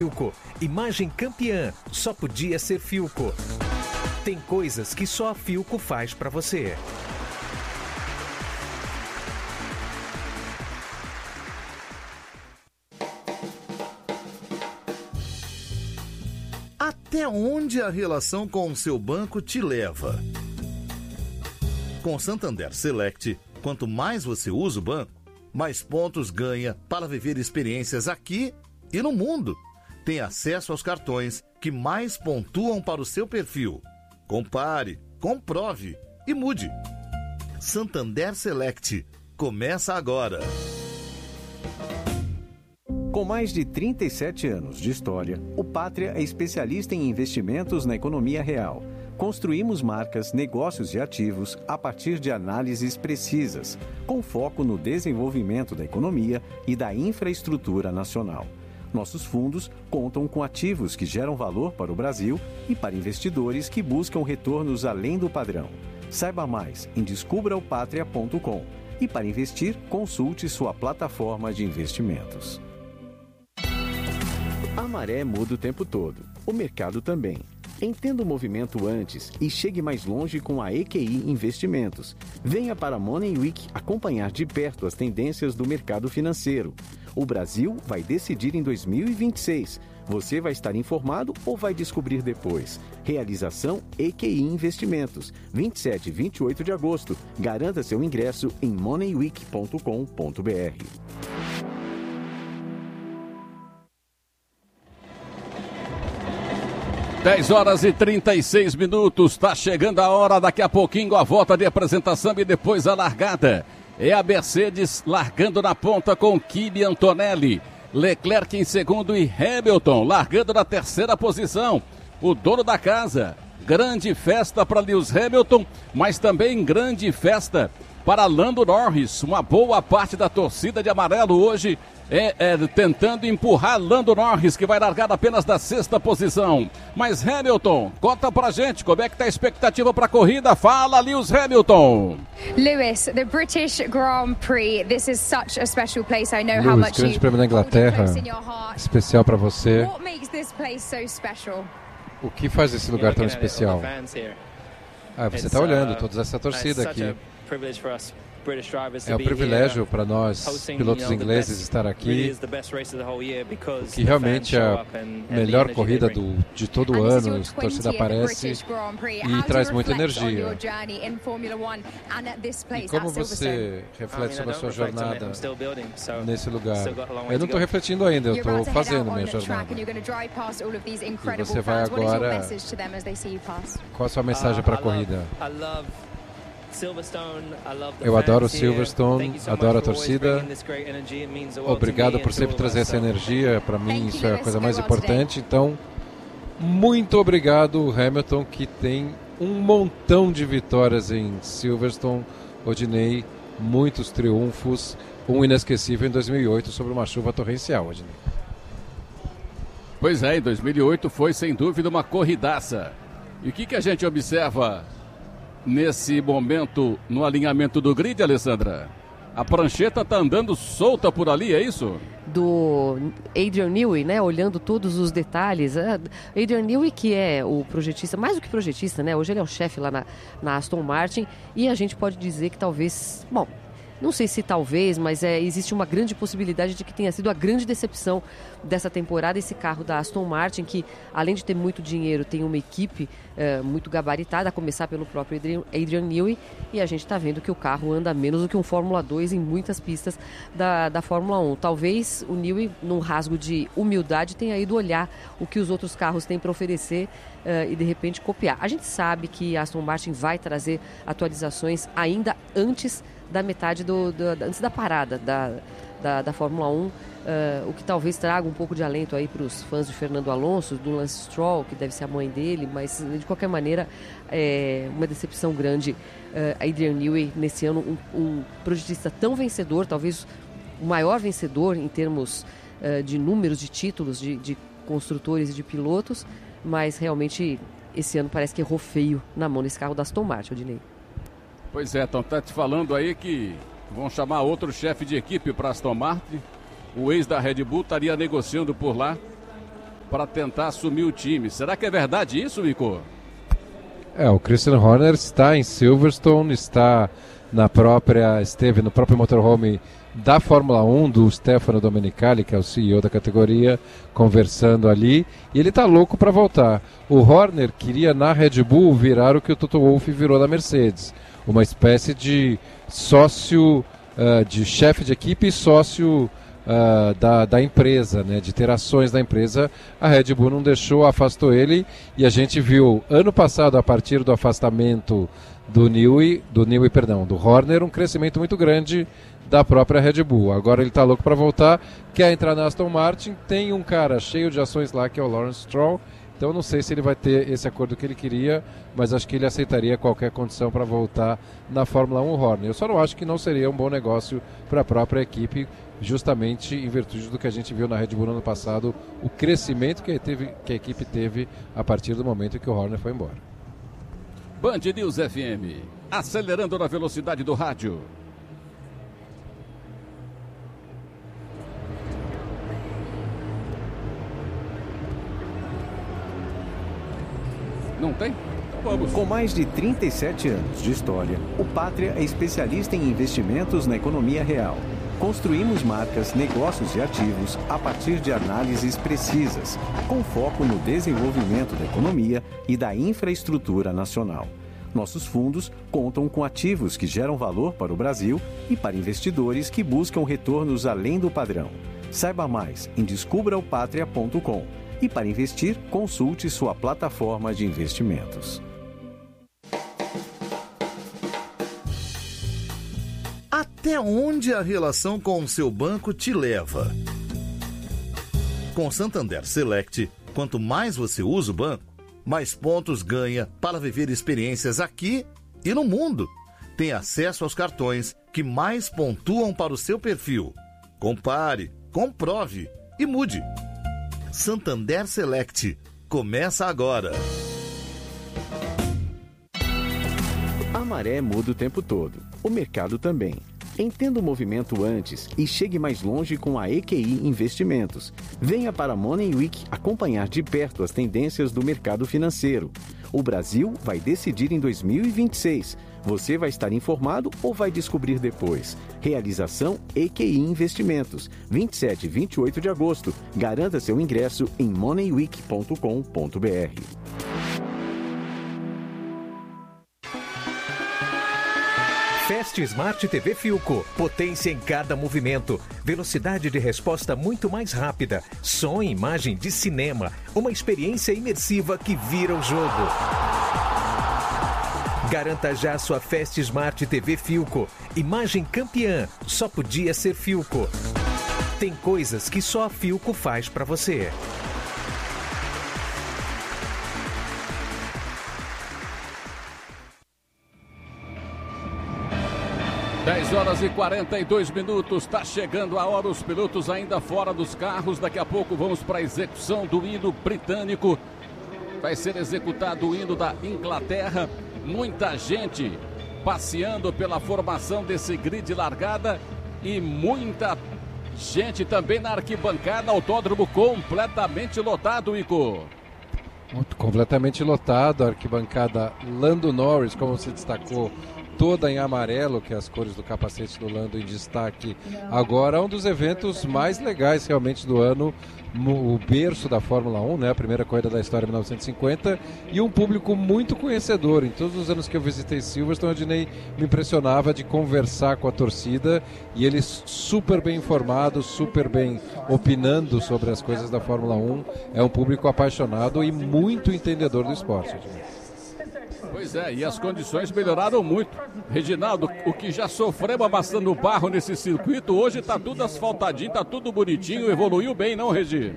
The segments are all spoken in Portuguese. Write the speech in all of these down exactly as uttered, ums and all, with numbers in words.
Filco, imagem campeã, só podia ser Filco. Tem coisas que só a Filco faz pra você. Até onde a relação com o seu banco te leva? Com Santander Select, quanto mais você usa o banco, mais pontos ganha para viver experiências aqui e no mundo. Tem acesso aos cartões que mais pontuam para o seu perfil. Compare, comprove e mude. Santander Select. Começa agora. Com mais de trinta e sete anos de história, o Pátria é especialista em investimentos na economia real. Construímos marcas, negócios e ativos a partir de análises precisas, com foco no desenvolvimento da economia e da infraestrutura nacional. Nossos fundos contam com ativos que geram valor para o Brasil e para investidores que buscam retornos além do padrão. Saiba mais em descubra o patria ponto com e para investir, consulte sua plataforma de investimentos. A maré muda o tempo todo, o mercado também. Entenda o movimento antes e chegue mais longe com a E Q I Investimentos. Venha para a Money Week acompanhar de perto as tendências do mercado financeiro. O Brasil vai decidir em dois mil e vinte e seis. Você vai estar informado ou vai descobrir depois? Realização E Q I Investimentos, vinte e sete e vinte e oito de agosto. Garanta seu ingresso em money week ponto com ponto b r. dez horas e trinta e seis minutos, está chegando a hora, daqui a pouquinho a volta de apresentação e depois a largada. É a Mercedes largando na ponta com Kimi Antonelli, Leclerc em segundo e Hamilton largando na terceira posição. O dono da casa, grande festa para Lewis Hamilton, mas também grande festa para Lando Norris. Uma boa parte da torcida de amarelo hoje É, é, tentando empurrar Lando Norris, que vai largar apenas da sexta posição. Mas Hamilton, conta pra gente como é que tá a expectativa pra corrida. Fala, Lewis Hamilton. Lewis, the British Grand Prix, this is such a special place. I know Lewis, how much Grande Prêmio da Inglaterra, especial pra você. What makes this place so special? O que faz esse lugar tão especial? Ah, você está olhando toda essa torcida aqui. É um privilégio para nós, pilotos ingleses, estar aqui, o que realmente é a melhor corrida do, de todo o ano. A torcida aparece e traz muita energia. E como você reflete sobre a sua jornada nesse lugar? Eu não estou refletindo ainda, eu estou fazendo minha jornada. E você vai agora... Qual a sua mensagem para a corrida? Eu adoro Silverstone, adoro a torcida. Obrigado por sempre trazer essa energia. Para mim isso é a coisa mais importante. Então, muito obrigado, Hamilton, que tem um montão de vitórias em Silverstone. Odinei, muitos triunfos. Um inesquecível em dois mil e oito sobre uma chuva torrencial, Odinei. Pois é, em dois mil e oito foi sem dúvida uma corridaça. E o que, que a gente observa nesse momento no alinhamento do grid, Alessandra? A prancheta está andando solta por ali, é isso? Do Adrian Newey, né? Olhando todos os detalhes. Adrian Newey, que é o projetista, mais do que projetista, né? Hoje ele é o chefe lá na, na Aston Martin. E a gente pode dizer que talvez... Bom, não sei se talvez, mas é, existe uma grande possibilidade de que tenha sido a grande decepção dessa temporada esse carro da Aston Martin, que além de ter muito dinheiro, tem uma equipe é, muito gabaritada, a começar pelo próprio Adrian, Adrian Newey, e a gente está vendo que o carro anda menos do que um Fórmula dois em muitas pistas da, da Fórmula um. Talvez o Newey, num rasgo de humildade, tenha ido olhar o que os outros carros têm para oferecer uh, e de repente copiar. A gente sabe que a Aston Martin vai trazer atualizações ainda antes da metade do, do, antes da parada da, da, da Fórmula um, uh, o que talvez traga um pouco de alento aí para os fãs de Fernando Alonso, do Lance Stroll, que deve ser a mãe dele, mas de qualquer maneira é uma decepção grande. uh, Adrian Newey nesse ano, um, um projetista tão vencedor, talvez o maior vencedor em termos uh, de números de títulos de, de construtores e de pilotos, mas realmente esse ano parece que errou feio na mão desse carro da Aston Martin, Odinei. Pois é, estão tá te falando aí que vão chamar outro chefe de equipe para Aston Martin. O ex da Red Bull estaria negociando por lá. para tentar assumir o time. Será que é verdade isso, Ico? É, o Christian Horner está em Silverstone, está na própria, esteve no próprio motorhome da Fórmula um, do Stefano Domenicali, que é o C E O da categoria, conversando ali, e ele está louco para voltar. O Horner queria na Red Bull virar o que o Toto Wolff virou na Mercedes, uma espécie de sócio, uh, de chefe de equipe e sócio uh, da, da empresa, né, de ter ações da empresa. A Red Bull não deixou, afastou ele, e a gente viu ano passado, a partir do afastamento do Newey, do Newey, perdão, do Horner, um crescimento muito grande da própria Red Bull. Agora ele está louco para voltar, quer entrar na Aston Martin, tem um cara cheio de ações lá que é o Lawrence Stroll, então eu não sei se ele vai ter esse acordo que ele queria, mas acho que ele aceitaria qualquer condição para voltar na Fórmula um Horner. Eu só não acho que não seria um bom negócio para a própria equipe, justamente em virtude do que a gente viu na Red Bull no ano passado, o crescimento que a, teve, que a equipe teve a partir do momento que o Horner foi embora. Band News F M, acelerando na velocidade do rádio. Não tem? Então vamos. Com mais de trinta e sete anos de história, o Pátria é especialista em investimentos na economia real. Construímos marcas, negócios e ativos a partir de análises precisas, com foco no desenvolvimento da economia e da infraestrutura nacional. Nossos fundos contam com ativos que geram valor para o Brasil e para investidores que buscam retornos além do padrão. Saiba mais em descubra o patria ponto com. E para investir, consulte sua plataforma de investimentos. Até onde a relação com o seu banco te leva? Com Santander Select, quanto mais você usa o banco, mais pontos ganha para viver experiências aqui e no mundo. Tem acesso aos cartões que mais pontuam para o seu perfil. Compare, comprove e mude. Santander Select. Começa agora. A maré muda o tempo todo. O mercado também. Entenda o movimento antes e chegue mais longe com a E Q I Investimentos. Venha para a Money Week acompanhar de perto as tendências do mercado financeiro. O Brasil vai decidir em dois mil e vinte e seis. Você vai estar informado ou vai descobrir depois? Realização E Q I Investimentos, vinte e sete e vinte e oito de agosto. Garanta seu ingresso em money week ponto com ponto b r. Fast Smart T V Philco. Potência em cada movimento. Velocidade de resposta muito mais rápida. Som e imagem de cinema. Uma experiência imersiva que vira o jogo. Garanta já sua Fast Smart T V Philco. Imagem campeã. Só podia ser Philco. Tem coisas que só a Philco faz para você. dez horas e quarenta e dois minutos, está chegando a hora, os pilotos ainda fora dos carros. Daqui a pouco vamos para a execução do hino britânico. Vai ser executado o hino da Inglaterra. Muita gente passeando pela formação desse grid largada e muita gente também na arquibancada. Autódromo completamente lotado, Ico. Completamente lotado, a arquibancada Lando Norris, como se destacou, toda em amarelo, que é as cores do capacete do Lando em destaque. Agora é um dos eventos mais legais realmente do ano, o berço da Fórmula um, né? A primeira corrida da história em mil novecentos e cinquenta, e um público muito conhecedor. Em todos os anos que eu visitei Silverstone, a Dinei me impressionava de conversar com a torcida, e eles super bem informados, super bem opinando sobre as coisas da Fórmula um. É um público apaixonado e muito entendedor do esporte. Pois é, e as condições melhoraram muito. Reginaldo, o que já sofremos amassando barro nesse circuito, hoje está tudo asfaltadinho, está tudo bonitinho, evoluiu bem, não, Regi?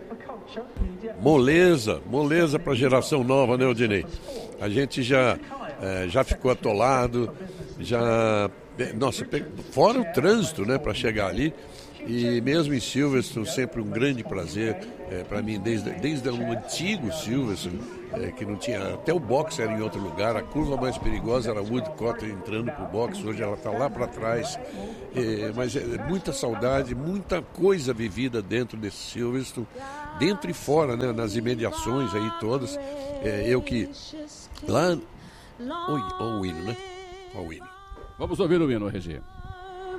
Moleza, moleza para a geração nova, né, Odinei? A gente já, é, já ficou atolado, já... Nossa, fora o trânsito, né, para chegar ali. E mesmo em Silverstone, sempre um grande prazer é, para mim, desde, desde o antigo Silverstone, é, que não tinha, até o box era em outro lugar, a curva mais perigosa era Woodcote entrando para o box, hoje ela está lá para trás, é, mas é muita saudade, muita coisa vivida dentro desse Silverstone, dentro e fora, né, nas imediações aí todas, é, eu que lá, oi, ó o hino, né, ó o hino. Vamos ouvir o hino, Regi.